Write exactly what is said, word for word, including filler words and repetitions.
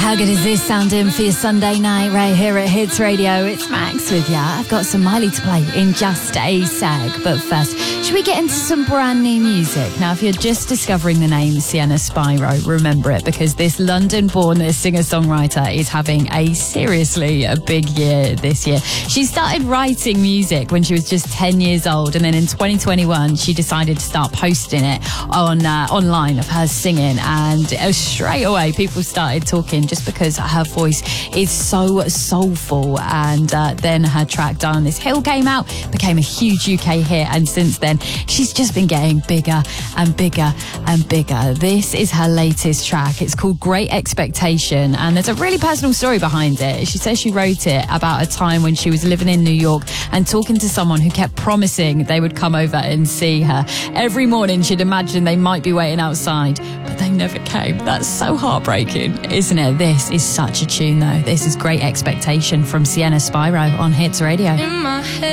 How good is this sounding for your Sunday night right here at Hits Radio? It's Max with ya. I've got some Miley to play in just a sec. But first, should we get into some brand new music? Now, if you're just discovering the name Sienna Spyro, remember it, because this London-born singer-songwriter is having a seriously a big year this year. She started writing music when she was just ten years old, and then in twenty twenty-one, she decided to start posting it on uh, online of her singing, and uh, straight away, people started talking just because her voice is so soulful. And uh, then her track Down on This Hill came out, became a huge U K hit, and since then she's just been getting bigger and bigger and bigger. This is her latest track. It's called Great Expectation, and there's a really personal story behind it. She says she wrote it about a time when she was living in New York and talking to someone who kept promising they would come over and see her. Every morning she'd imagine they might be waiting outside, but they never came. That's so heartbreaking, isn't it? This is such a tune though. This is Great Expectation from Sienna Spyro on Hits Radio. In my head.